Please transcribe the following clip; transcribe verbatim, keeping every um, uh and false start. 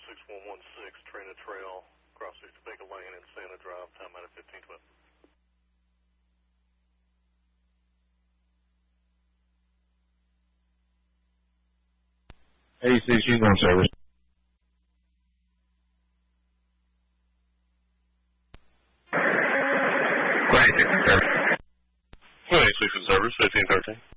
six one one six, Trina Trail, across East Topeka Lane and Santa Drive, time out at fifteen twelve. eighty-six on service. eighty-six in service. eighty-six in service, fifteen thirteen.